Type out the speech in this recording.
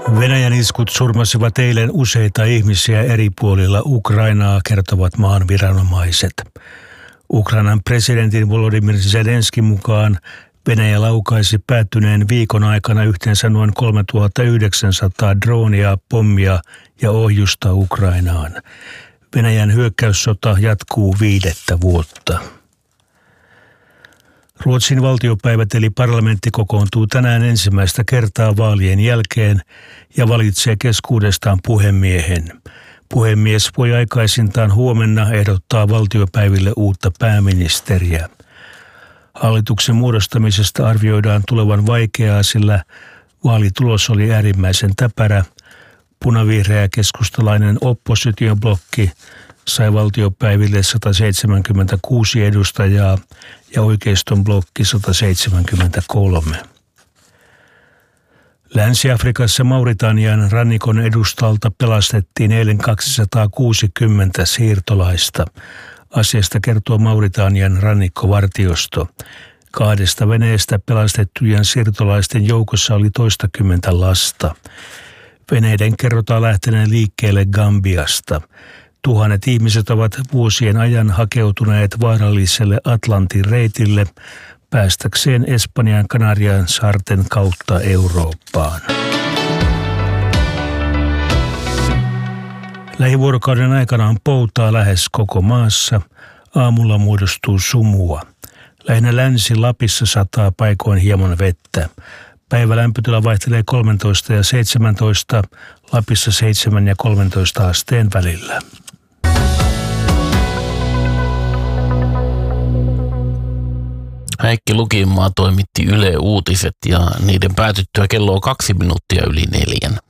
Venäjän iskut surmasivat eilen useita ihmisiä eri puolilla Ukrainaa, kertovat maan viranomaiset. Ukrainan presidentin Volodymyr Zelenskyin mukaan Venäjä laukaisi päättyneen viikon aikana yhteensä noin 3900 droonia, pommia ja ohjusta Ukrainaan. Venäjän hyökkäyssota jatkuu 5. vuotta. Ruotsin valtiopäivät eli parlamentti kokoontuu tänään ensimmäistä kertaa vaalien jälkeen ja valitsee keskuudestaan puhemiehen. Puhemies voi aikaisintaan huomenna ehdottaa valtiopäiville uutta pääministeriä. Hallituksen muodostamisesta arvioidaan tulevan vaikeaa, sillä vaalitulos oli äärimmäisen täpärä. Punavihreä keskustalainen oppositioblokki sai valtiopäiville 176 edustajaa ja oikeiston blokki 173. Länsi-Afrikassa Mauritanian rannikon edustalta pelastettiin eilen 260 siirtolaista. Asiasta kertoo Mauritanian rannikkovartiosto. 2 veneestä pelastettujen siirtolaisten joukossa oli toistakymmentä lasta. Veneiden kerrotaan lähteneen liikkeelle Gambiasta. Tuhannet ihmiset ovat vuosien ajan hakeutuneet vaaralliselle Atlantin reitille päästäkseen Espanjan Kanarian saarten kautta Eurooppaan. Lähivuorokauden aikana on poutaa lähes koko maassa. Aamulla muodostuu sumua. Lähinnä Länsi-Lapissa sataa paikoin hieman vettä. Päivä lämpötila vaihtelee 13 ja 17, Lapissa 7 ja 13 asteen välillä. Heikki Lukinmaa toimitti Yle Uutiset ja niiden päätyttyä kello on 2 minuuttia yli 4.